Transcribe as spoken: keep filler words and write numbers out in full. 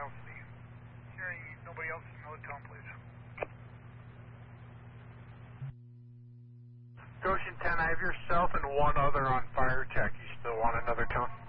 curiosity. Hearing nobody else in the tone, please. Goshen ten, I have yourself and one other on fire check. You still want another tone?